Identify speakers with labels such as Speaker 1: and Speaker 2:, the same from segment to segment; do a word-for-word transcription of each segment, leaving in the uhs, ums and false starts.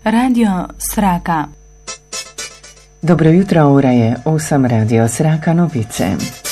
Speaker 1: Radio Sraka.
Speaker 2: Dobro jutro, ura je osem, Radio Sraka novice.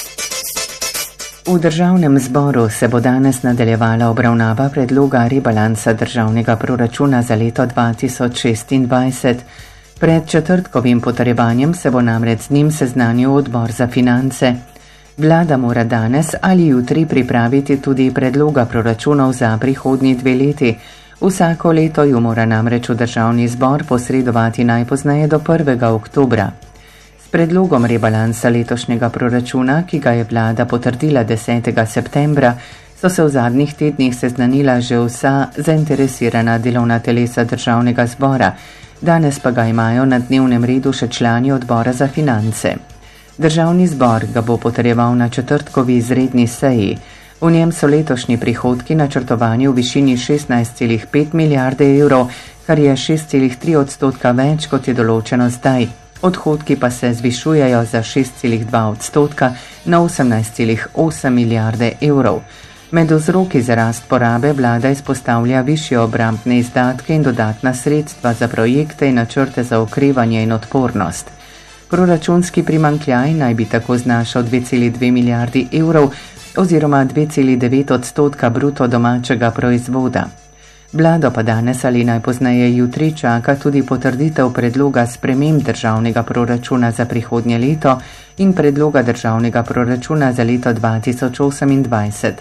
Speaker 2: V državnem zboru se bo danes nadaljevala obravnava predloga rebalansa državnega proračuna za leto dva tisoč šestindvajset. Pred četrtkovim potrjevanjem se bo namreč z njim seznanil odbor za finance. Vlada mora danes ali jutri pripraviti tudi predloga proračunov za prihodnji dve leti. Vsako leto ju mora namreč v državni zbor posredovati najpozneje do prvega oktobra. S predlogom rebalansa letošnjega proračuna, ki ga je vlada potrdila desetega septembra, so se v zadnjih tednih seznanila že vsa zainteresirana delovna telesa državnega zbora, danes pa ga imajo na dnevnem redu še člani odbora za finance. Državni zbor ga bo potrjeval na četrtkovi izredni seji. V njem so letošnji prihodki načrtovani v višini šestnajst celih pet milijarde evrov, kar je šest celih tri odstotka več, kot je določeno zdaj. Odhodki pa se zvišujejo za šest celih dva odstotka na osemnajst celih osem milijarde evrov. Med vzroki za rast porabe vlada izpostavlja višje obrambne izdatke in dodatna sredstva za projekte in načrte za okrevanje in odpornost. Proračunski primanjkljaj naj bi tako znašal dve celi dve milijardi evrov, oziroma dve celi devet odstotka bruto domačega proizvoda. Vlado pa danes ali najpozneje jutri čaka tudi potrditev predloga sprememb državnega proračuna za prihodnje leto in predloga državnega proračuna za leto dva tisoč osemindvajset.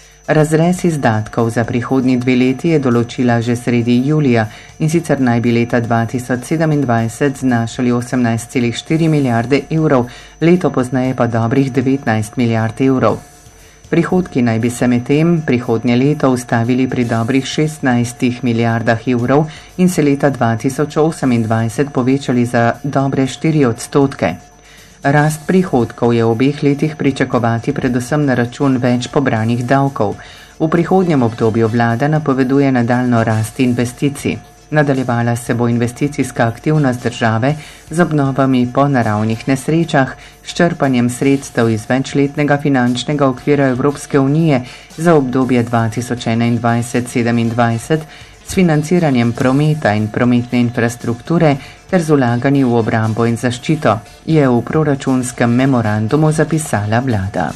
Speaker 2: Razrez izdatkov za prihodnji dve leti je določila že sredi julija in sicer naj bi leta dva tisoč sedemindvajset znašali osemnajst celih štiri milijarde evrov, leto pozneje pa dobrih devetnajst milijard evrov. Prihodki naj bi se medtem prihodnje leto ustavili pri dobrih šestnajstih milijardah evrov in se leta dva tisoč osemindvajset povečali za dobre štiri odstotke. Rast prihodkov je v obeh letih pričakovati predvsem na račun več pobranih davkov. V prihodnjem obdobju vlada napoveduje nadaljnjo rast investicij. Nadaljevala se bo investicijska aktivnost države z obnovami po naravnih nesrečah, s črpanjem sredstev iz večletnega finančnega okvira Evropske unije za obdobje dva tisoč enaindvajset do sedemindvajset, s financiranjem prometa in prometne infrastrukture ter z vlaganji v obrambo in zaščito, je v proračunskem memorandumu zapisala vlada.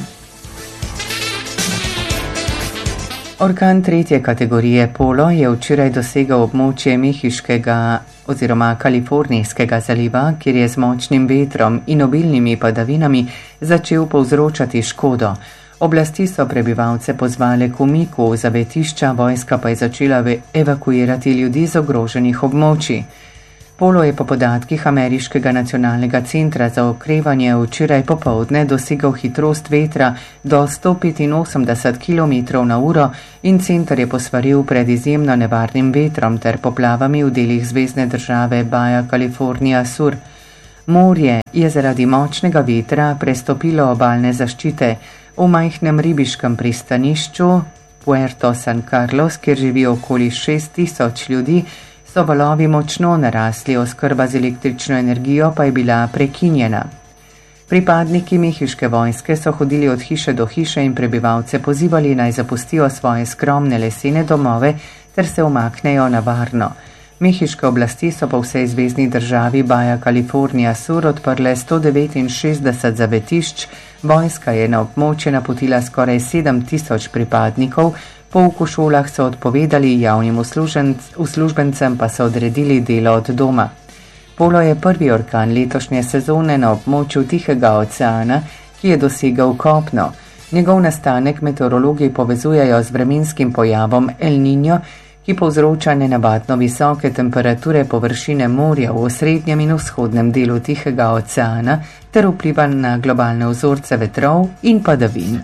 Speaker 2: Orkan tretje kategorije Polo je včeraj dosegel območje Mehiškega oziroma Kalifornijskega zaliva, kjer je z močnim vetrom in obilnimi padavinami začel povzročati škodo. Oblasti so prebivalce pozvale k umiku v zavetišča, vojska pa je začela evakuirati ljudi z ogroženih območij. Polo je po podatkih Ameriškega nacionalnega centra za okrevanje včeraj popoldne dosegel hitrost vetra do sto petinosemdeset kilometrov na uro in center je posvaril pred izjemno nevarnim vetrom ter poplavami v delih zvezne države Baja California Sur. Morje je zaradi močnega vetra prestopilo obalne zaščite. V majhnem ribiškem pristanišču Puerto San Carlos, kjer živi okoli šest tisoč ljudi, so valovi močno narasli, oskrba z električno energijo pa je bila prekinjena. Pripadniki mehiške vojske so hodili od hiše do hiše in prebivalce pozivali naj zapustijo svoje skromne lesene domove ter se umaknejo na varno. Mehiške oblasti so po vsej zvezni državi Baja California Sur odprle sto devetinšestdeset zavetišč, vojska je na območje napotila skoraj sedem tisoč pripadnikov, pouku v šolah so odpovedali, javnim uslužbencem pa so odredili delo od doma. Polo je prvi orkan letošnje sezone na območju Tihega oceana, ki je dosegel kopno. Njegov nastanek meteorologi povezujejo z vremenskim pojavom El Niño, ki povzroča nenavadno visoke temperature površine morja v osrednjem in vzhodnem delu Tihega oceana ter vpliva na globalne vzorce vetrov in padavin.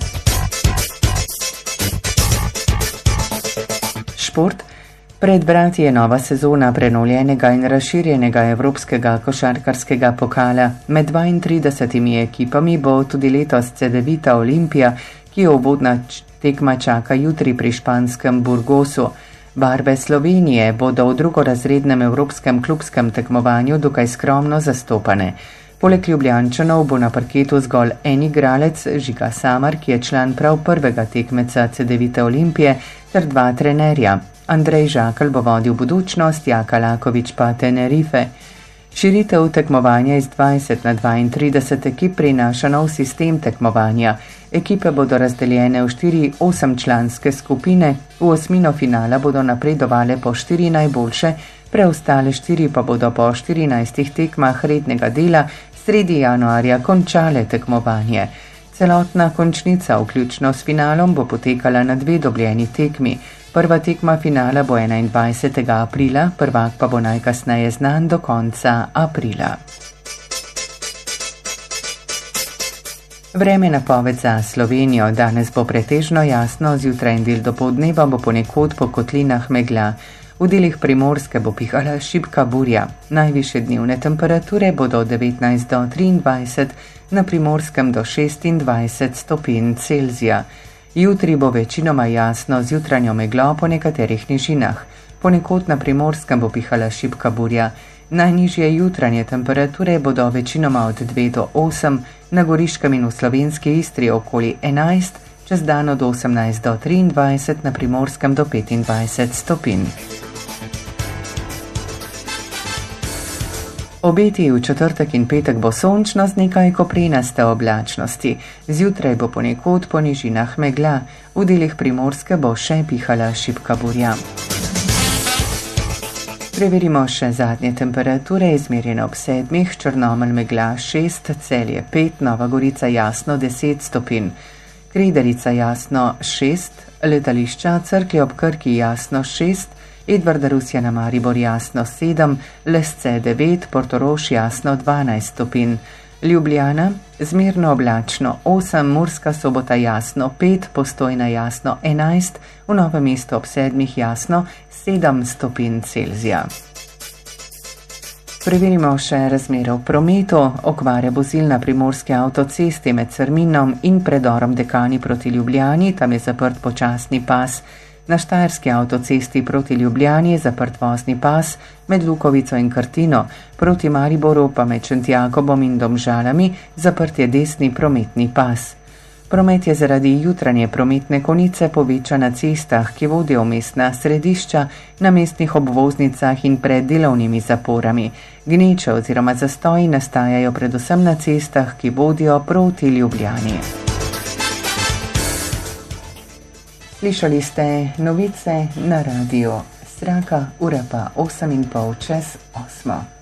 Speaker 2: Šport. Pred vrati je nova sezona prenovljenega in razširjenega evropskega košarkarskega pokala. Med dvaintridesetimi ekipami bo tudi letos Cedevita Olimpija, ki jo uvodna tekma čaka jutri pri španskem Burgosu. Barve Slovenije bodo v drugorazrednem evropskem klubskem tekmovanju dokaj skromno zastopane. Poleg Ljubljančanov bo na parketu zgolj en igralec, Žiga Samar, ki je član prav prvega tekmeca Cedevite Olimpije, ter dva trenerja. Andrej Žakelj bo vodil Budućnost, Jaka Lakovič pa Tenerife. Širitev tekmovanja iz dvajset na dvaintrideset ekip prinaša nov sistem tekmovanja. Ekipe bodo razdeljene v štiri osemčlanske skupine, v osmino finala bodo napredovale po štiri najboljše, preostale štiri pa bodo po štirinajstih tekmah rednega dela sredi januarja končale tekmovanje. Celotna končnica, vključno s finalom, bo potekala na dve dobljeni tekmi. Prva tekma finala bo enaindvajsetega aprila, prvak pa bo najkasneje znan do konca aprila. Vreme napoved za Slovenijo. Danes bo pretežno jasno, zjutraj in del dopoldneva bo ponekod po kotlinah megla. V delih Primorske bo pihala šibka burja. Najvišje dnevne temperature bodo od devetnajst do triindvajset, na Primorskem do šestindvajset stopinj Celzija. Jutri bo večinoma jasno z jutranjo meglo po nekaterih nižinah. Ponekod na Primorskem bo pihala šibka burja. Najnižje jutranje temperature bodo večinoma od dve do osem, na Goriškem in v slovenski Istri okoli enajst, čez dan od osemnajst do triindvajset, na Primorskem do petindvajset stopinj. Obeti v četrtek in petek bo sončno z nekaj koprenaste oblačnosti. Zjutraj bo ponekod po nižinah megla, v delih Primorske bo še pihala šibka burja. Preverimo še zadnje temperature, izmerjene ob sedmih, Črnomelj megla šest, Celje pet, Nova Gorica jasno deset stopinj, Kredarica jasno šest, letališča Cerklje ob Krki jasno šest, Edvarda Rusija na Maribor jasno sedem, Lesce devet, Portorož jasno dvanajst stopinj, Ljubljana zmerno oblačno osem, Murska Sobota jasno pet, Postojna jasno enajst, v Novem mestu ob sedmih jasno sedem stopinj Celzija. Preverimo še razmere v prometu. Okvare vozil na primorski avtocesti med Crminom in predorom Dekani proti Ljubljani, tam je zaprt počasni pas. Na štajerski avtocesti proti Ljubljani je zaprt vozni pas med Lukovico in Krtino, proti Mariboru pa med Šentjakobom in Domžalami zaprt je desni prometni pas. Promet je zaradi jutranje prometne konice povečan na cestah, ki vodijo v mestna središča, na mestnih obvoznicah in pred delovnimi zaporami. Gneče oziroma zastoji nastajajo predvsem na cestah, ki vodijo proti Ljubljani. Slišali ste novice na radiju Sraka, ura pa osem in pol čez osmo.